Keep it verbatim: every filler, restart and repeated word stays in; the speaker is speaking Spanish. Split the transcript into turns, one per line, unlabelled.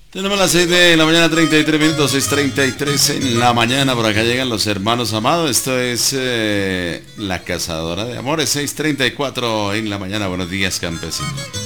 Tenemos las seis de la mañana, treinta y tres minutos, seis treinta y tres en la mañana. Por acá llegan los hermanos amados. Esto es eh, La Cazadora de Amores, seis treinta y cuatro en la mañana. Buenos días, campesinos.